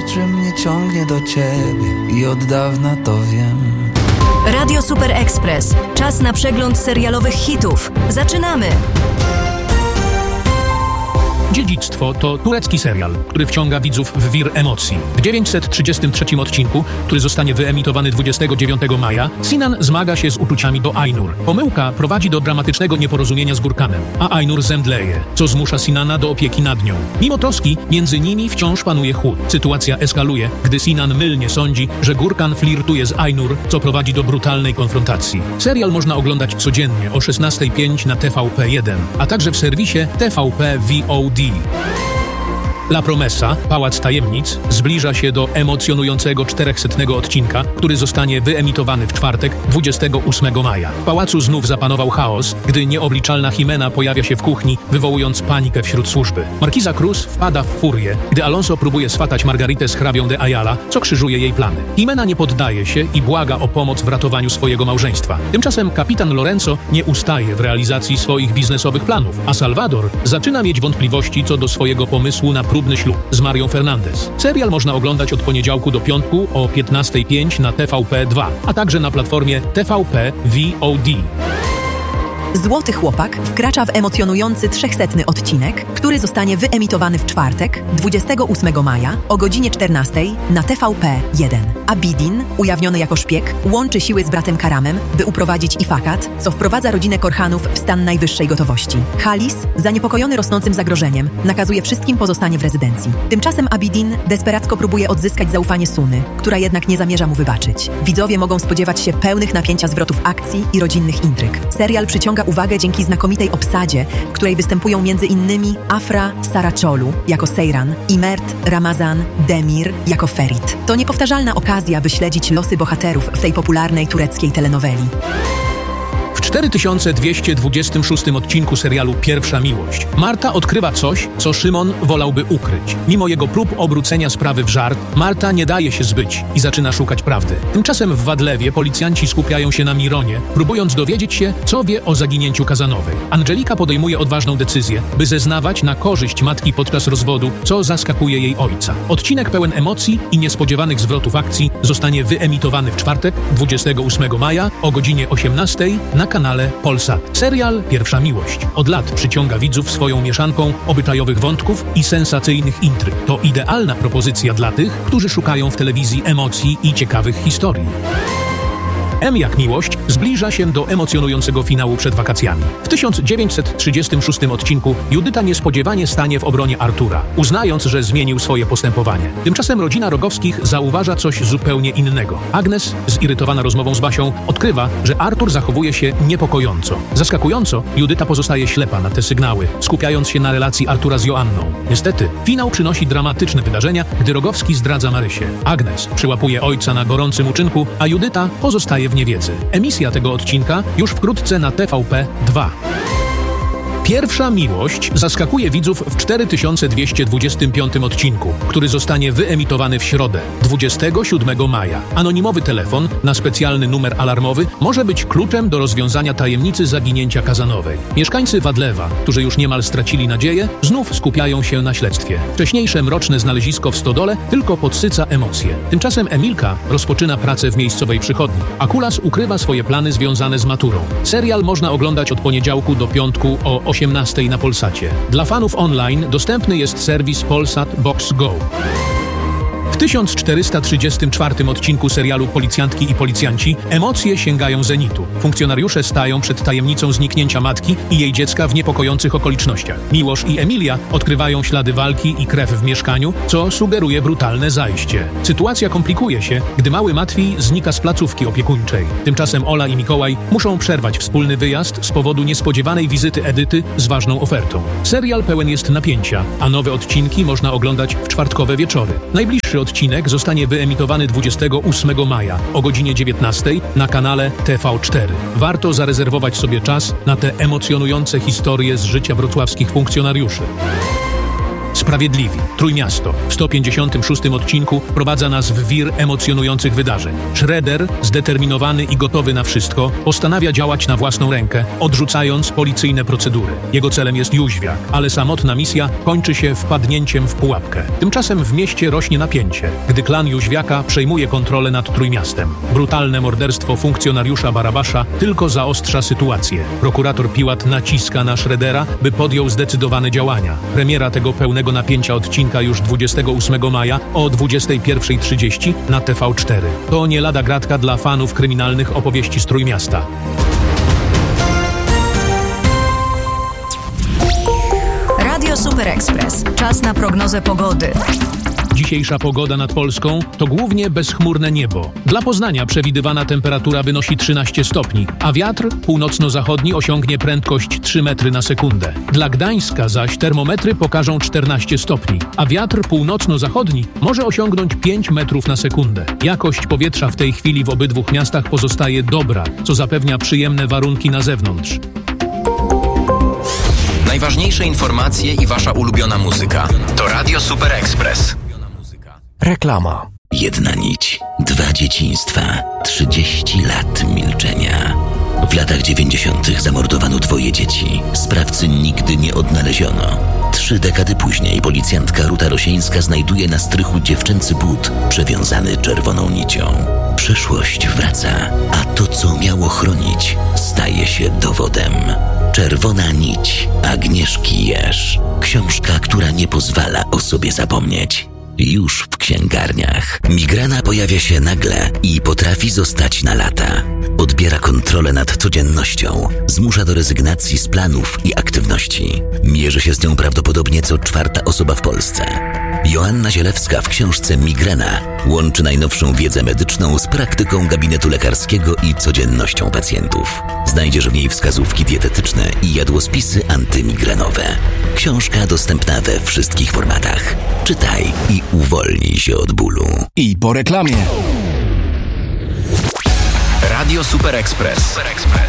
że mnie ciągnie do ciebie i od dawna to wiem. Radio Super Express. Czas na przegląd serialowych hitów. Zaczynamy! Dziedzictwo to turecki serial, który wciąga widzów w wir emocji. W 933 odcinku, który zostanie wyemitowany 29 maja, Sinan zmaga się z uczuciami do Aynur. Pomyłka prowadzi do dramatycznego nieporozumienia z Gurkanem, a Aynur zemdleje, co zmusza Sinana do opieki nad nią. Mimo troski, między nimi wciąż panuje chłód. Sytuacja eskaluje, gdy Sinan mylnie sądzi, że Gurkan flirtuje z Aynur, co prowadzi do brutalnej konfrontacji. Serial można oglądać codziennie o 16:05 na TVP1, a także w serwisie TVP VOD. La Promesa, Pałac Tajemnic, zbliża się do emocjonującego 400 odcinka, który zostanie wyemitowany w czwartek, 28 maja. W pałacu znów zapanował chaos, gdy nieobliczalna Jimena pojawia się w kuchni, wywołując panikę wśród służby. Markiza Cruz wpada w furię, gdy Alonso próbuje swatać Margaritę z hrabią de Ayala, co krzyżuje jej plany. Jimena nie poddaje się i błaga o pomoc w ratowaniu swojego małżeństwa. Tymczasem kapitan Lorenzo nie ustaje w realizacji swoich biznesowych planów, a Salvador zaczyna mieć wątpliwości co do swojego pomysłu na próbny ślub z Marią Fernandez. Serial można oglądać od poniedziałku do piątku o 15:05 na TVP2, a także na platformie TVP VOD. Złoty Chłopak wkracza w emocjonujący 300 odcinek, który zostanie wyemitowany w czwartek, 28 maja o godzinie 14 na TVP1. Abidin, ujawniony jako szpieg, łączy siły z bratem Karamem, by uprowadzić Ifakat, co wprowadza rodzinę Korhanów w stan najwyższej gotowości. Halis, zaniepokojony rosnącym zagrożeniem, nakazuje wszystkim pozostanie w rezydencji. Tymczasem Abidin desperacko próbuje odzyskać zaufanie Suny, która jednak nie zamierza mu wybaczyć. Widzowie mogą spodziewać się pełnych napięcia zwrotów akcji i rodzinnych intryg. Serial przyciąga uwagę dzięki znakomitej obsadzie, w której występują m.in. Afra Saraczolu jako Seyran i Mert Ramazan Demir jako Ferit. To niepowtarzalna okazja, by śledzić losy bohaterów w tej popularnej tureckiej telenoweli. W 4226 odcinku serialu Pierwsza Miłość Marta odkrywa coś, co Szymon wolałby ukryć. Mimo jego prób obrócenia sprawy w żart, Marta nie daje się zbyć i zaczyna szukać prawdy. Tymczasem w Wadlewie policjanci skupiają się na Mironie, próbując dowiedzieć się, co wie o zaginięciu Kazanowej. Angelika podejmuje odważną decyzję, by zeznawać na korzyść matki podczas rozwodu, co zaskakuje jej ojca. Odcinek pełen emocji i niespodziewanych zwrotów akcji zostanie wyemitowany w czwartek, 28 maja o godzinie 18 na kanale Polsat. Serial Pierwsza Miłość od lat przyciąga widzów swoją mieszanką obyczajowych wątków i sensacyjnych intryg. To idealna propozycja dla tych, którzy szukają w telewizji emocji i ciekawych historii. M jak miłość zbliża się do emocjonującego finału przed wakacjami. W 1936 odcinku Judyta niespodziewanie stanie w obronie Artura, uznając, że zmienił swoje postępowanie. Tymczasem rodzina Rogowskich zauważa coś zupełnie innego. Agnes, zirytowana rozmową z Basią, odkrywa, że Artur zachowuje się niepokojąco. Zaskakująco, Judyta pozostaje ślepa na te sygnały, skupiając się na relacji Artura z Joanną. Niestety, finał przynosi dramatyczne wydarzenia, gdy Rogowski zdradza Marysię. Agnes przyłapuje ojca na gorącym uczynku, a Judyta pozostaje w niewiedzy. Emisja tego odcinka już wkrótce na TVP2. Pierwsza Miłość zaskakuje widzów w 4225 odcinku, który zostanie wyemitowany w środę, 27 maja. Anonimowy telefon na specjalny numer alarmowy może być kluczem do rozwiązania tajemnicy zaginięcia Kazanowej. Mieszkańcy Wadlewa, którzy już niemal stracili nadzieję, znów skupiają się na śledztwie. Wcześniejsze mroczne znalezisko w stodole tylko podsyca emocje. Tymczasem Emilka rozpoczyna pracę w miejscowej przychodni, a Kulas ukrywa swoje plany związane z maturą. Serial można oglądać od poniedziałku do piątku o 18 na Polsacie. Dla fanów online dostępny jest serwis Polsat Box Go. W 1434 odcinku serialu Policjantki i Policjanci emocje sięgają zenitu. Funkcjonariusze stają przed tajemnicą zniknięcia matki i jej dziecka w niepokojących okolicznościach. Miłosz i Emilia odkrywają ślady walki i krew w mieszkaniu, co sugeruje brutalne zajście. Sytuacja komplikuje się, gdy mały Matwij znika z placówki opiekuńczej. Tymczasem Ola i Mikołaj muszą przerwać wspólny wyjazd z powodu niespodziewanej wizyty Edyty z ważną ofertą. Serial pełen jest napięcia, a nowe odcinki można oglądać w czwartkowe wieczory. Najbliższy odcinek zostanie wyemitowany 28 maja o godzinie 19 na kanale TV4. Warto zarezerwować sobie czas na te emocjonujące historie z życia wrocławskich funkcjonariuszy. Sprawiedliwi. Trójmiasto. W 156 odcinku prowadza nas w wir emocjonujących wydarzeń. Shredder, zdeterminowany i gotowy na wszystko, postanawia działać na własną rękę, odrzucając policyjne procedury. Jego celem jest Jóźwiak, ale samotna misja kończy się wpadnięciem w pułapkę. Tymczasem w mieście rośnie napięcie, gdy klan Jóźwiaka przejmuje kontrolę nad Trójmiastem. Brutalne morderstwo funkcjonariusza Barabasza tylko zaostrza sytuację. Prokurator Piłat naciska na Shreddera, by podjął zdecydowane działania. Premiera tego pełnego napięcia odcinka już 28 maja o 21:30 na TV4. To nie lada gratka dla fanów kryminalnych opowieści z Trójmiasta. Radio Super Express. Czas na prognozę pogody. Dzisiejsza pogoda nad Polską to głównie bezchmurne niebo. Dla Poznania przewidywana temperatura wynosi 13 stopni, a wiatr północno-zachodni osiągnie prędkość 3 metry na sekundę. Dla Gdańska zaś termometry pokażą 14 stopni, a wiatr północno-zachodni może osiągnąć 5 metrów na sekundę. Jakość powietrza w tej chwili w obydwu miastach pozostaje dobra, co zapewnia przyjemne warunki na zewnątrz. Najważniejsze informacje i wasza ulubiona muzyka to Radio Super Express. Reklama. Jedna nić, 2 dzieciństwa, 30 lat milczenia. W latach 90. zamordowano 2 dzieci. Sprawcy nigdy nie odnaleziono. 3 dekady później policjantka Ruta Rosieńska znajduje na strychu dziewczęcy but przewiązany czerwoną nicią. Przeszłość wraca, a to, co miało chronić, staje się dowodem. Czerwona nić Agnieszki Jerz. Książka, która nie pozwala o sobie zapomnieć. Już w księgarniach. Migrena pojawia się nagle i potrafi zostać na lata. Odbiera kontrolę nad codziennością, zmusza do rezygnacji z planów i aktywności. Mierzy się z nią prawdopodobnie co 4. osoba w Polsce. Joanna Zielewska w książce Migrena łączy najnowszą wiedzę medyczną z praktyką gabinetu lekarskiego i codziennością pacjentów. Znajdziesz w niej wskazówki dietetyczne i jadłospisy antymigrenowe. Książka dostępna we wszystkich formatach. Czytaj i uwolnij się od bólu. I po reklamie. Radio Super Express.